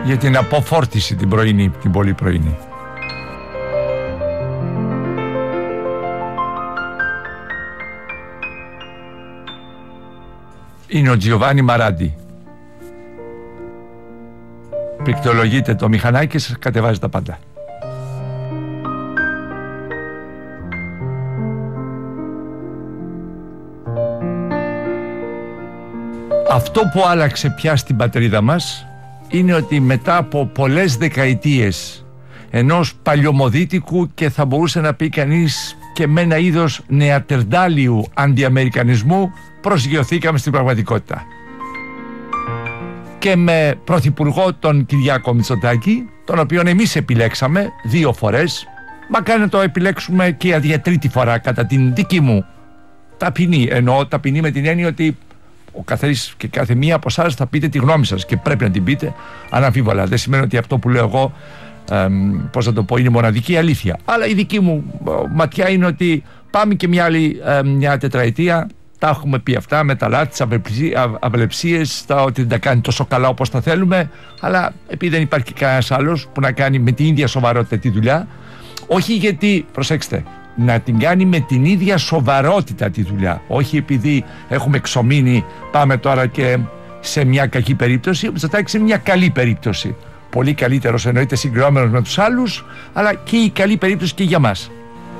για την αποφόρτιση την πρωινή, την πολύ πρωινή. Είναι ο Τζιοβάνι Μαράντι. Πληκτρολογείτε το μηχανάκι και σας κατεβάζει τα πάντα. Αυτό που άλλαξε πια στην πατρίδα μας είναι ότι μετά από πολλές δεκαετίες ενός παλιωμοδίτικου και θα μπορούσε να πει κανείς και με ένα είδος νεατερντάλιου αντιαμερικανισμού προσγειωθήκαμε στην πραγματικότητα. Και με πρωθυπουργό τον Κυριάκο Μητσοτάκη, τον οποίον εμείς επιλέξαμε 2 φορές, μακάρι να το επιλέξουμε και για τρίτη φορά κατά την δική μου ταπεινή, εννοώ ταπεινή με την έννοια ότι ο καθένας και κάθε μία από εσάς θα πείτε τη γνώμη σας και πρέπει να την πείτε αναμφίβολα. Δεν σημαίνει ότι αυτό που λέω εγώ πώς θα το πω, είναι μοναδική αλήθεια. Αλλά η δική μου ματιά είναι ότι πάμε και μια τετραετία. Τα έχουμε πει αυτά με τα λάθη, τις αυλεψίες, ότι δεν τα κάνει τόσο καλά όπως τα θέλουμε. Αλλά επειδή δεν υπάρχει κανένας άλλος που να κάνει με την ίδια σοβαρότητα τη δουλειά, όχι γιατί, προσέξτε, να την κάνει με την ίδια σοβαρότητα τη δουλειά. Όχι επειδή έχουμε εξομείνει, πάμε τώρα και σε μια κακή περίπτωση, ο Μητσοτάκης σε μια καλή περίπτωση. Πολύ καλύτερος εννοείται συγκρινόμενος με τους άλλους, αλλά και η καλή περίπτωση και για μας.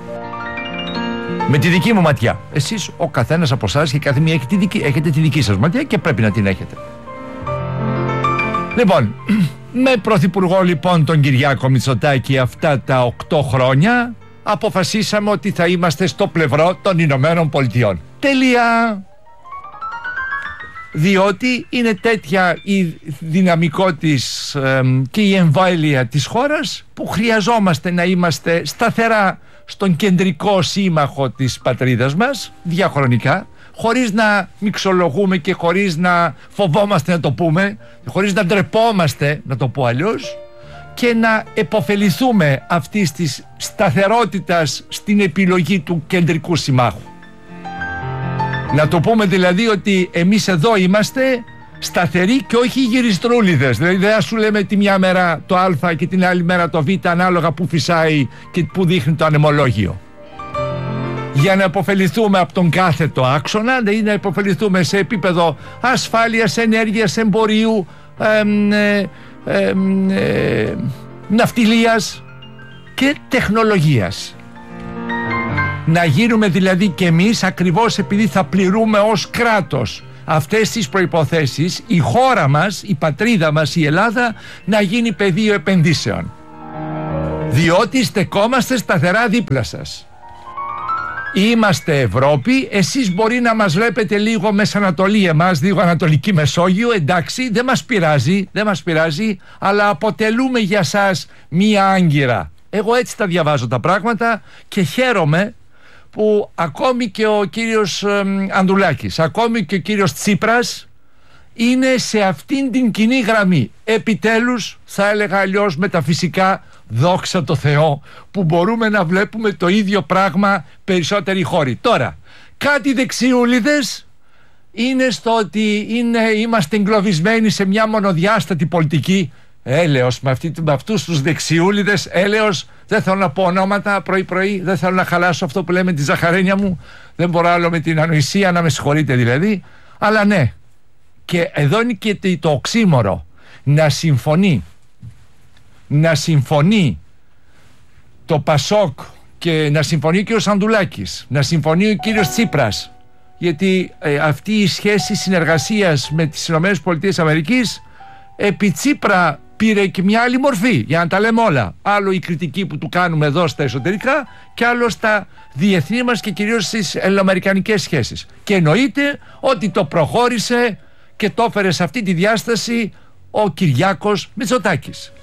Με τη δική μου ματιά. Εσείς, ο καθένας από εσάς και κάθε μία έχετε τη δική σας ματιά και πρέπει να την έχετε. Λοιπόν, με πρωθυπουργό λοιπόν τον Κυριάκο Μητσοτάκη αυτά τα 8 χρόνια αποφασίσαμε ότι θα είμαστε στο πλευρό των Ηνωμένων Πολιτειών. Τελεία! Διότι είναι τέτοια η δυναμικό της και η εμβέλεια της χώρας που χρειαζόμαστε να είμαστε σταθερά στον κεντρικό σύμμαχο της πατρίδας μας διαχρονικά, χωρίς να μιξολογούμε και χωρίς να φοβόμαστε να το πούμε, χωρίς να ντρεπόμαστε να το πω αλλιώς, και να επωφεληθούμε αυτής της σταθερότητας στην επιλογή του κεντρικού συμμάχου. Να το πούμε δηλαδή ότι εμείς εδώ είμαστε σταθεροί και όχι γυριστρούλιδες. Δηλαδή δεν θα σου λέμε τη μια μέρα το α και την άλλη μέρα το β ανάλογα που φυσάει και που δείχνει το ανεμολόγιο. Για να επωφεληθούμε από τον κάθετο άξονα, δηλαδή να επωφεληθούμε σε επίπεδο ασφάλειας, ενέργειας, εμπορίου, ναυτιλίας και τεχνολογίας. Να γίνουμε δηλαδή και εμείς, ακριβώς επειδή θα πληρούμε ως κράτος αυτές τις προϋποθέσεις, η χώρα μας, η πατρίδα μας, η Ελλάδα, να γίνει πεδίο επενδύσεων. Διότι στεκόμαστε σταθερά δίπλα σας. Είμαστε Ευρώπη, εσείς μπορεί να μας βλέπετε λίγο Μεσανατολή, εμάς λίγο Ανατολική Μεσόγειο, εντάξει, δεν μας πειράζει, αλλά αποτελούμε για σας μία άγκυρα. Εγώ έτσι τα διαβάζω τα πράγματα και χαίρομαι που ακόμη και ο κύριος Ανδρουλάκης, ακόμη και ο κύριος Τσίπρας είναι σε αυτήν την κοινή γραμμή. Επιτέλους, θα έλεγα αλλιώς μεταφυσικά, δόξα τω Θεώ, που μπορούμε να βλέπουμε το ίδιο πράγμα περισσότεροι χώροι. Τώρα, κάτι δεξιούλιδες είναι στο ότι είμαστε εγκλωβισμένοι σε μια μονοδιάστατη πολιτική. Έλεος, με αυτούς τους δεξιούλιδες, έλεος, δεν θέλω να πω ονόματα πρωί-πρωί, δεν θέλω να χαλάσω αυτό που λέμε τη ζαχαρένια μου, δεν μπορώ άλλο με την ανοησία, να με συγχωρείτε δηλαδή, αλλά ναι, και εδώ είναι και το οξύμορο, να συμφωνεί το Πασόκ και να συμφωνεί και ο Σαντουλάκης, να συμφωνεί ο κύριος Τσίπρας, γιατί αυτή η σχέση συνεργασίας με τις ΗΠΑ επί Τσίπρα πήρε και μια άλλη μορφή, για να τα λέμε όλα. Άλλο η κριτική που του κάνουμε εδώ στα εσωτερικά και άλλο στα διεθνή μας και κυρίως στις ελληνοαμερικανικές σχέσεις. Και εννοείται ότι το προχώρησε και το έφερε σε αυτή τη διάσταση ο Κυριάκος Μητσοτάκης.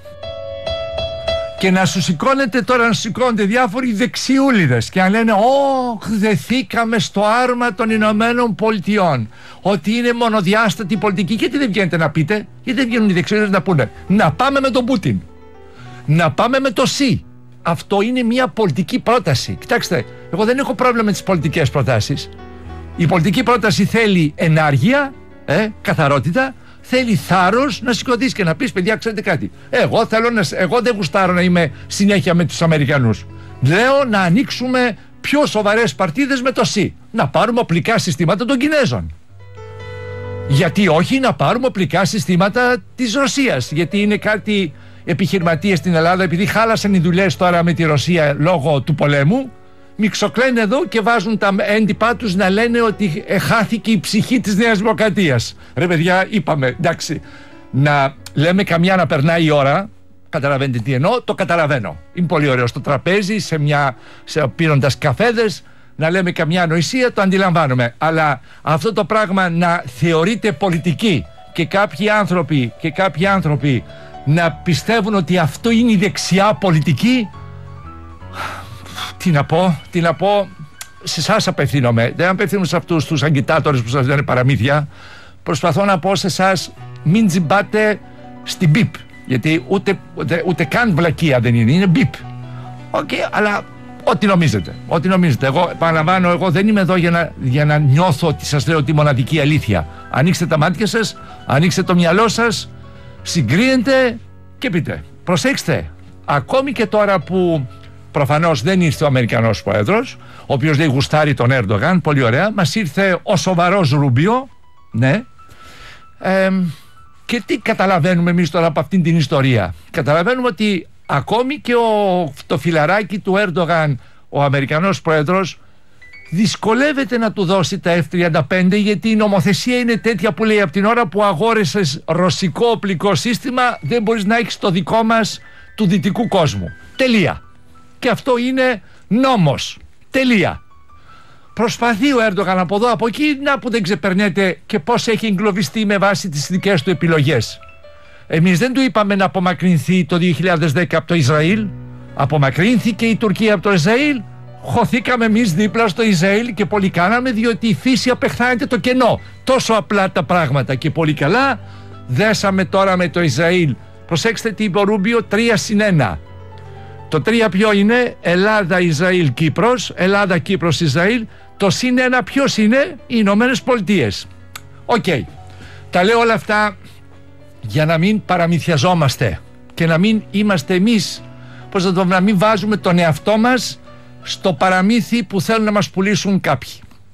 Και να σου σηκώνεται τώρα, να σου σηκώνονται διάφοροι δεξιούλιδες και να λένε δεθήκαμε στο άρμα των Ηνωμένων Πολιτειών, ότι είναι μονοδιάστατη πολιτική. Γιατί δεν βγαίνετε να πείτε, γιατί δεν βγαίνουν οι δεξιούλιδες να πούνε να πάμε με τον Πούτιν, να πάμε με το ΣΥ. Αυτό είναι μια πολιτική πρόταση. Κοιτάξτε, εγώ δεν έχω πρόβλημα με τις πολιτικές προτάσεις. Η πολιτική πρόταση θέλει ενάργεια, καθαρότητα, θέλει θάρρος να σηκωθείς και να πεις: παιδιά, ξέρετε κάτι, εγώ δεν γουστάρω να είμαι συνέχεια με τους Αμερικανούς. Λέω να ανοίξουμε πιο σοβαρές παρτίδες με το ΣΥ. Να πάρουμε οπλικά συστήματα των Κινέζων. Γιατί όχι να πάρουμε οπλικά συστήματα της Ρωσίας? Γιατί είναι κάτι επιχειρηματίες στην Ελλάδα, επειδή χάλασαν οι δουλειές τώρα με τη Ρωσία λόγω του πολέμου, μιξοκλαίνουν εδώ και βάζουν τα έντυπά τους να λένε ότι χάθηκε η ψυχή της Νέας Δημοκρατίας. Ρε παιδιά, είπαμε, εντάξει, να λέμε καμιά να περνάει η ώρα. Καταλαβαίνετε τι εννοώ? Το καταλαβαίνω. Είναι πολύ ωραίο στο τραπέζι, πίνοντας καφέδες, να λέμε καμιά ανοησία, το αντιλαμβάνομαι. Αλλά αυτό το πράγμα να θεωρείται πολιτική και κάποιοι άνθρωποι να πιστεύουν ότι αυτό είναι η δεξιά πολιτική, τι να πω, σε εσάς απευθύνομαι. Δεν απευθύνομαι σε αυτούς τους αγκιτάτορες που σας λένε παραμύθια. Προσπαθώ να πω σε εσάς, μην τζιμπάτε στην πιπ. Γιατί ούτε καν βλακεία δεν είναι μπιπ. Αλλά ό,τι νομίζετε. Εγώ επαναλαμβάνω, εγώ δεν είμαι εδώ για να νιώθω ότι σας λέω τη μοναδική αλήθεια. Ανοίξτε τα μάτια σας, ανοίξτε το μυαλό σας, συγκρίνετε και πείτε. Προσέξτε, ακόμη και τώρα που προφανώς δεν ήρθε ο Αμερικανός Πρόεδρος, ο οποίος λέει γουστάρει τον Έρντογαν, πολύ ωραία, μας ήρθε ο σοβαρός Ρούμπιο, ναι. Και τι καταλαβαίνουμε εμείς τώρα από αυτήν την ιστορία? Καταλαβαίνουμε ότι ακόμη και το φιλαράκι του Έρντογαν, ο Αμερικανός Πρόεδρος, δυσκολεύεται να του δώσει τα F-35, γιατί η νομοθεσία είναι τέτοια που λέει: από την ώρα που αγόρεσες ρωσικό οπλικό σύστημα δεν μπορείς να έχεις το δικό μας του δυτικού κόσμου. Τελεία. Και αυτό είναι νόμος. Τελεία. Προσπαθεί ο Έρντογαν από εδώ από εκεί, να που δεν ξεπερνέται και πώς έχει εγκλωβιστεί με βάση τις δικές του επιλογές. Εμείς δεν του είπαμε να απομακρυνθεί το 2010 από το Ισραήλ. Απομακρύνθηκε η Τουρκία από το Ισραήλ. Χωθήκαμε εμείς δίπλα στο Ισραήλ και πολύ κάναμε, διότι η φύση απεχθάνεται το κενό. Τόσο απλά τα πράγματα και πολύ καλά. Δέσαμε τώρα με το Ισραήλ. Προσέξτε τι είπε ο Ρούμπιο, 3-1. Το 3 ποιο είναι? Ελλάδα, Ισραήλ, Κύπρος. Ελλάδα, Κύπρος, Ισραήλ. Το συν 1 ποιος είναι? Οι Ηνωμένες Πολιτείες. Οκ. Τα λέω όλα αυτά για να μην παραμυθιαζόμαστε και να μην είμαστε εμείς, να μην βάζουμε τον εαυτό μας στο παραμύθι που θέλουν να μας πουλήσουν κάποιοι.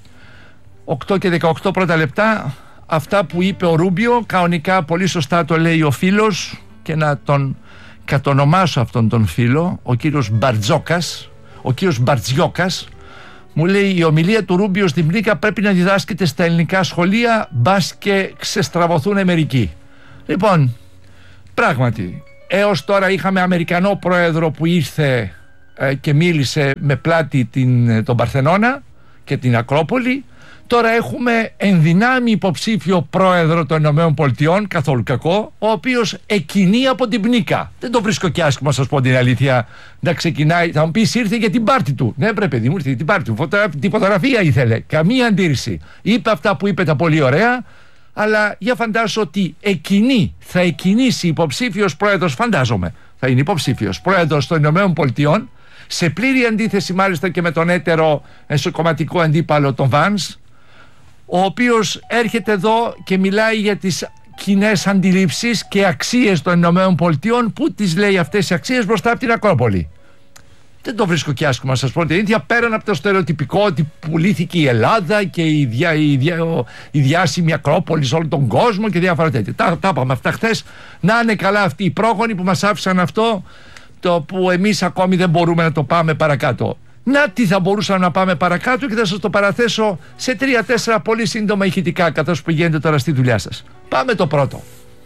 8 και 18 πρώτα λεπτά. Αυτά που είπε ο Ρούμπιο, κανονικά πολύ σωστά το λέει ο φίλος, και να τον κατονομάσω αυτόν τον φίλο, ο κύριος Μπαρτζόκας, ο κύριος Μπαρτζιόκας, μου λέει: η ομιλία του Ρούμπιο στην Πλήκα πρέπει να διδάσκεται στα ελληνικά σχολεία, μπας και ξεστραβωθούν μερικοί. Λοιπόν, πράγματι, έως τώρα είχαμε Αμερικανό πρόεδρο που ήρθε και μίλησε με πλάτη τον Παρθενώνα και την Ακρόπολη. Τώρα έχουμε ενδυνάμει υποψήφιο πρόεδρο των ΗΠΑ, καθόλου κακό, ο οποίος εκκινεί από την Πνίκα. Δεν το βρίσκω και άσχημα, σας πω την αλήθεια, να ξεκινάει. Θα μου πεις, ήρθε για την πάρτη του. Ναι, πρέπει, παιδί μου, ήρθε για την πάρτη του. Τη φωτογραφία ήθελε. Καμία αντίρρηση. Είπε αυτά που είπε τα πολύ ωραία, αλλά για φαντάσου ότι θα εκκινήσει υποψήφιος πρόεδρος, φαντάζομαι, θα είναι υποψήφιος πρόεδρος των ΗΠΑ, σε πλήρη αντίθεση μάλιστα και με τον έτερο εσωκομματικό αντίπαλο τον Βάνς, ο οποίος έρχεται εδώ και μιλάει για τις κοινές αντιλήψεις και αξίες των ΗΠΑ, που τις λέει αυτές τις αξίες μπροστά από την Ακρόπολη. Δεν το βρίσκω και άσχημα, σας πω την ίδια, πέραν από το στερεοτυπικό ότι πουλήθηκε η Ελλάδα και η διάσημη Ακρόπολη σε όλο τον κόσμο και διάφορα τέτοια. Τα είπαμε αυτά χθες. Να είναι καλά αυτοί οι πρόγονοι που μας άφησαν αυτό, το που εμείς ακόμη δεν μπορούμε να το πάμε παρακάτω. Να τι θα μπορούσαμε να πάμε παρακάτω, και θα σας το παραθέσω σε 3-4 πολύ σύντομα ηχητικά, καθώς πηγαίνετε τώρα στη δουλειά σας. Πάμε το πρώτο.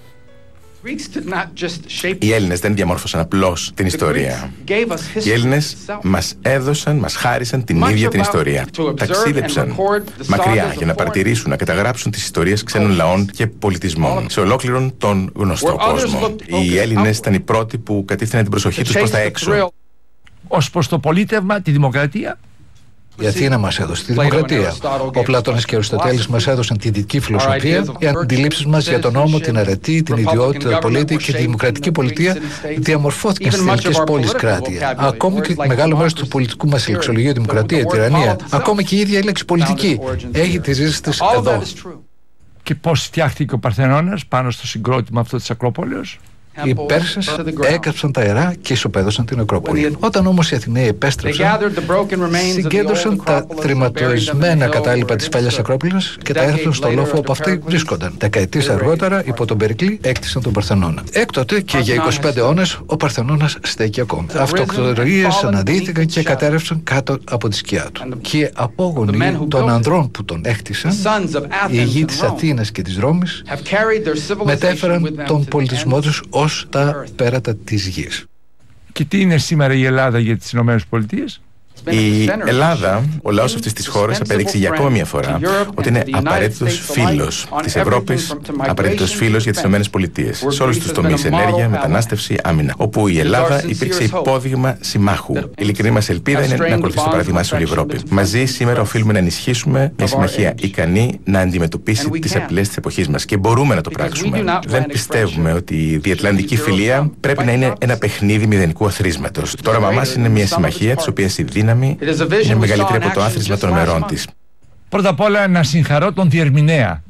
Οι Έλληνες δεν διαμόρφωσαν απλώς την ιστορία. Οι Έλληνες μας χάρισαν την ίδια την ιστορία. Ταξίδεψαν μακριά για να παρατηρήσουν, να καταγράψουν τις ιστορίες ξένων λαών και πολιτισμών σε ολόκληρον τον γνωστό κόσμο. Οι Έλληνες ήταν οι πρώτοι που κατήφθηναν την προσοχή τους προς τα έξω. Ως προς το πολίτευμα, τη δημοκρατία. Η Αθήνα μας έδωσε τη δημοκρατία. Ο Πλάτωνας και ο Αριστοτέλης μας έδωσαν τη δυτική φιλοσοφία. Οι αντιλήψεις μας για τον νόμο, την αρετή, την ιδιότητα του πολίτη και τη δημοκρατική πολιτεία διαμορφώθηκαν στις ελληνικές πόλεις κράτη. Ακόμη και μεγάλο μέρος του πολιτικού μας λεξολογίου, δημοκρατία, τυραννία, ακόμη και η ίδια η λέξη πολιτική έχει τη ρίζες της εδώ. Και πώς φτιάχτηκε ο Παρθενώνας πάνω στο συγκρότημα αυτό της Ακρόπολης? Οι Πέρσες έκαψαν τα ιερά και ισοπαίδωσαν την Ακρόπολη. Όταν όμως οι Αθηναίοι επέστρεψαν, συγκέντρωσαν τα τρυματοισμένα κατάλοιπα της παλιάς Ακρόπολης και τα έθεσαν στο λόφο όπου αυτοί βρίσκονταν. Δεκαετίες αργότερα, υπό τον Περικλή, έκτισαν τον Παρθενώνα. Έκτοτε και για 25 αιώνες ο Παρθενώνας στέκει ακόμη. Αυτοκτορίες αναδύθηκαν και κατέρευσαν κάτω από τη σκιά του. Και οι απόγονοι των ανδρών που τον έκτισαν, οι γη της Αθήνας και της Ρώμης, μετέφεραν τον πολιτισμό τους ως τα πέρατα της γης. Και τι είναι σήμερα η Ελλάδα για τις Ηνωμένες Πολιτείες? Η Ελλάδα, ο λαός αυτής της χώρας, απέδειξε για ακόμη μια φορά ότι είναι απαραίτητος φίλος της Ευρώπης, απαραίτητος φίλος για τις Ηνωμένες Πολιτείες, σε όλους τους τομείς: ενέργεια, μετανάστευση, άμυνα. Όπου η Ελλάδα υπήρξε υπόδειγμα συμμάχου. Η ειλικρινή μας ελπίδα είναι να ακολουθήσει το παράδειγμα σε όλη η Ευρώπη. Μαζί σήμερα οφείλουμε να ενισχύσουμε μια συμμαχία ικανή να αντιμετωπίσει τις απειλές της εποχής μας. Και μπορούμε να το πράξουμε. Δεν πιστεύουμε ότι η διατλαντική φιλία πρέπει να είναι ένα παιχνίδι μηδενικού αθροίσματος. Το όραμά μας είναι μια συμμαχία της οποίας η δύναμη είναι μεγαλύτερη από το άθροισμα των μερών της. Πρώτα απ' όλα να συγχαρώ τον διερμηνέα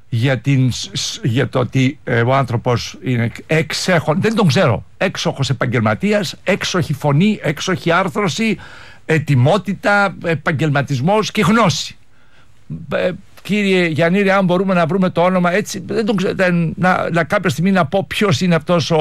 για το ότι ο άνθρωπος είναι έξοχος, δεν τον ξέρω, έξοχος επαγγελματίας, έξοχη φωνή, έξοχη άρθρωση, ετοιμότητα, επαγγελματισμός και γνώση. Κύριε Γιαννήρη, αν μπορούμε να βρούμε το όνομα έτσι, δεν τον ξέρω, να κάποια στιγμή να πω ποιος είναι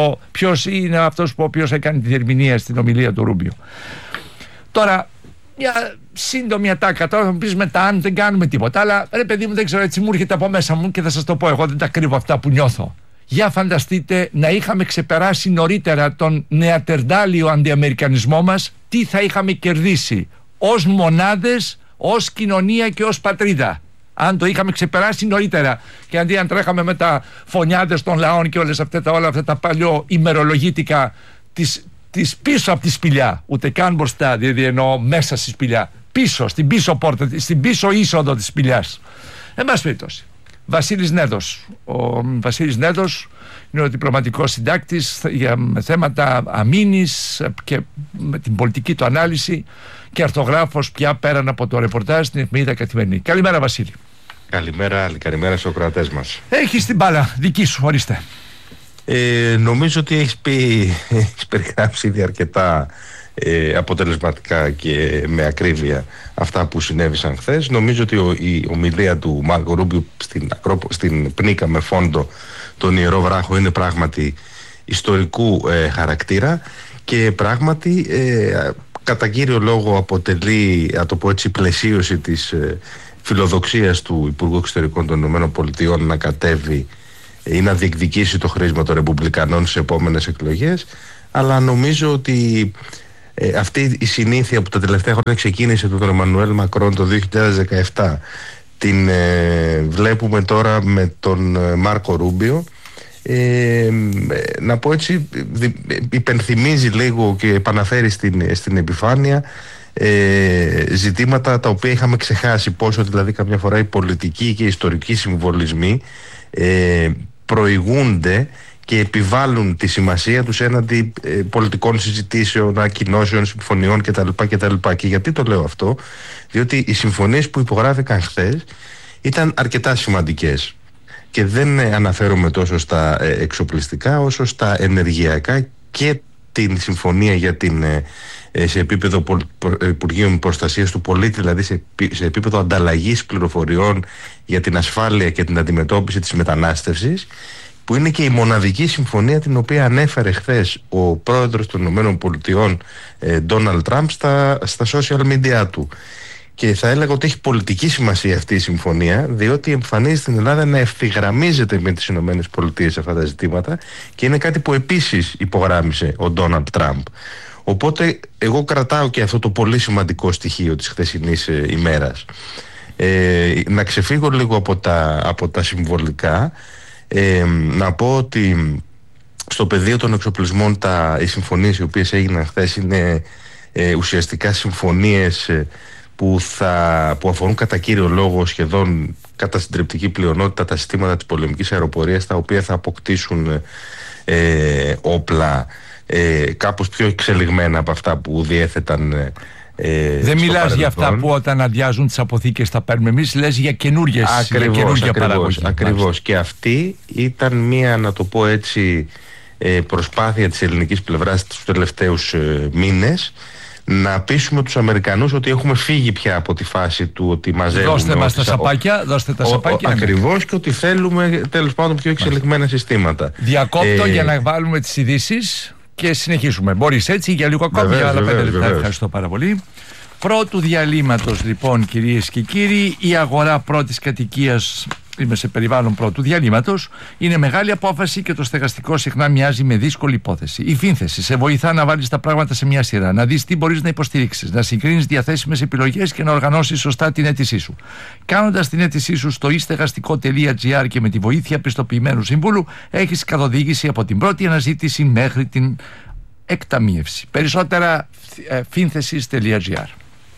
αυτός ο οποίος έκανε τη διερμηνία στην ομιλία του Ρούμπιο. Τώρα, μια σύντομη ατάκα. Τώρα θα μου πεις μετά αν δεν κάνουμε τίποτα. Αλλά ρε παιδί μου, δεν ξέρω, έτσι μου έρχεται από μέσα μου και θα σας το πω. Εγώ δεν τα κρύβω αυτά που νιώθω. Για φανταστείτε να είχαμε ξεπεράσει νωρίτερα τον νεατερντάλιο αντιαμερικανισμό μας, τι θα είχαμε κερδίσει ως μονάδες, ως κοινωνία και ως πατρίδα. Αν το είχαμε ξεπεράσει νωρίτερα. Και αντί αν τρέχαμε με τα φωνιάδες των λαών και όλα αυτά τα παλιό ημερολογίτικα της πίσω από τη σπηλιά, ούτε καν μπροστά, δηλαδή εννοώ μέσα στη σπηλιά, πίσω, στην πίσω πόρτα, στην πίσω είσοδο της σπηλιάς. Εν πάση περιπτώσει, Βασίλης Νέδος. Ο Βασίλης Νέδος είναι ο διπλωματικός συντάκτης για θέματα αμήνης και με την πολιτική του ανάλυση και αρθογράφος πια πέραν από το ρεπορτάζ στην εφημερίδα Καθημερινή. Καλημέρα, Βασίλη. Καλημέρα στους ακροατές μας. Έχεις την μπάλα, δική σου, ορίστε. Νομίζω ότι έχεις περιγράψει ήδη αρκετά αποτελεσματικά και με ακρίβεια αυτά που συνέβησαν χθες. Νομίζω ότι η ομιλία του Μάρκο Ρούμπιο στην Πνίκα με φόντο τον Ιερό Βράχο είναι πράγματι ιστορικού χαρακτήρα και πράγματι κατά κύριο λόγο αποτελεί, να το πω έτσι, πλαισίωση της φιλοδοξίας του Υπουργού Εξωτερικών των ΗΠΑ να κατέβει ή να διεκδικήσει το χρήσμα των Ρεπουμπλικανών σε επόμενες εκλογές, αλλά νομίζω ότι αυτή η συνήθεια που τα τελευταία χρόνια ξεκίνησε του τον Εμμανουέλ Μακρόν το 2017 την βλέπουμε τώρα με τον Μάρκο Ρούμπιο. Να πω έτσι, υπενθυμίζει λίγο και επαναφέρει στην επιφάνεια ζητήματα τα οποία είχαμε ξεχάσει, πόσο δηλαδή καμιά φορά οι πολιτικοί και οι ιστορικοί συμβολισμοί προηγούνται και επιβάλλουν τη σημασία τους έναντι πολιτικών συζητήσεων, ανακοινώσεων, συμφωνιών κτλ. Και γιατί το λέω αυτό? Διότι οι συμφωνίες που υπογράφηκαν χθες ήταν αρκετά σημαντικές και δεν αναφέρομαι τόσο στα εξοπλιστικά όσο στα ενεργειακά και την συμφωνία για την σε επίπεδο Υπουργείων Προστασίας του Πολίτη, δηλαδή σε επίπεδο ανταλλαγής πληροφοριών για την ασφάλεια και την αντιμετώπιση της μετανάστευσης, που είναι και η μοναδική συμφωνία την οποία ανέφερε χθες ο πρόεδρος των ΗΠΑ Ντόναλντ Τραμπ στα social media του. Και θα έλεγα ότι έχει πολιτική σημασία αυτή η συμφωνία, διότι εμφανίζει την Ελλάδα να ευθυγραμμίζεται με τις ΗΠΑ σε αυτά τα ζητήματα και είναι κάτι που επίσης υπογράμμισε ο Ντόναλντ Τραμπ. Οπότε εγώ κρατάω και αυτό το πολύ σημαντικό στοιχείο της χθεσινής ημέρας. Να ξεφύγω λίγο από τα συμβολικά, να πω ότι στο πεδίο των εξοπλισμών οι συμφωνίες οι οποίες έγιναν χθες είναι ουσιαστικά συμφωνίες που αφορούν κατά κύριο λόγο σχεδόν κατά συντριπτική πλειονότητα τα συστήματα της πολεμικής αεροπορίας, τα οποία θα αποκτήσουν όπλα κάπως πιο εξελιγμένα από αυτά που διέθεταν Δεν μιλάς για αυτά που όταν αδειάζουν τις αποθήκες τα παίρνουμε εμείς, λες για καινούργια παραγωγή. Ακριβώς. Και αυτή ήταν μία, να το πω έτσι, προσπάθεια της ελληνικής πλευράς τους τελευταίους μήνες να πείσουμε τους Αμερικανούς ότι έχουμε φύγει πια από τη φάση του ότι μαζεύουμε. Δώστε μας τα σαπάκια, Ακριβώς, και ότι θέλουμε τέλος πάντων πιο εξελιγμένα συστήματα. Διακόπτω για να βάλουμε τις ειδήσεις και συνεχίσουμε. Μπορείς έτσι για λίγο ακόμη, για άλλα 5 λεπτά. Ευχαριστώ πάρα πολύ. Πρώτου διαλύματος λοιπόν, κυρίες και κύριοι, η αγορά πρώτης κατοικίας. Είμαι σε περιβάλλον πρώτου διαλύματος. Είναι μεγάλη απόφαση και το στεγαστικό συχνά μοιάζει με δύσκολη υπόθεση. Η φύνθεση σε βοηθά να βάλεις τα πράγματα σε μια σειρά, να δεις τι μπορείς να υποστηρίξεις, να συγκρίνεις διαθέσιμες επιλογές και να οργανώσεις σωστά την αίτησή σου. Κάνοντας την αίτησή σου στο istεγαστικό.gr και με τη βοήθεια πιστοποιημένου συμβούλου, έχεις καθοδήγηση από την πρώτη αναζήτηση μέχρι την εκταμείευση. Περισσότερα φύνθεσης.gr.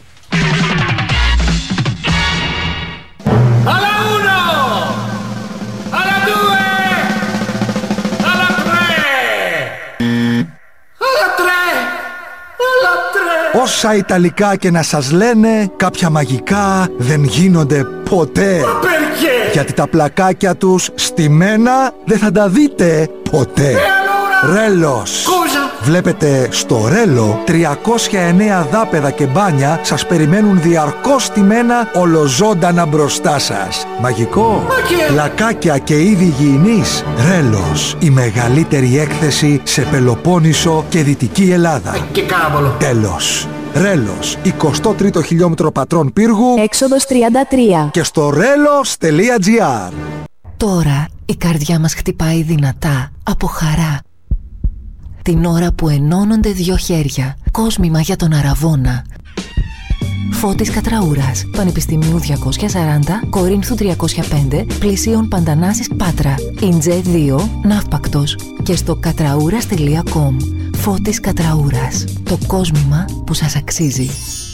Όσα Ιταλικά και να σας λένε, κάποια μαγικά δεν γίνονται ποτέ. Γιατί τα πλακάκια τους στημένα δεν θα τα δείτε ποτέ. Ρέλος. Βλέπετε, στο Ρέλο 309 δάπεδα και μπάνια σας περιμένουν διαρκώς στημένα ολοζώντανα μπροστά σας. Μαγικό. Πλακάκια και είδη υγιεινής. Ρέλος. Η μεγαλύτερη έκθεση σε Πελοπόννησο και Δυτική Ελλάδα. Τέλος. Ρέλος, 23ο χιλιόμετρο Πατρών Πύργου, έξοδος 33. Και στο relos.gr. Τώρα η καρδιά μας χτυπάει δυνατά από χαρά. Την ώρα που ενώνονται δύο χέρια, κόσμημα για τον Αραβώνα. Φώτης Κατραούρας, Πανεπιστημίου 240, Κορίνθου 305, Πλησίων Παντανάσης Πάτρα, Ιντζέ 2, Ναύπακτος και στο κατραούρας.com. Φώτης Κατραούρας, το κόσμημα που σας αξίζει.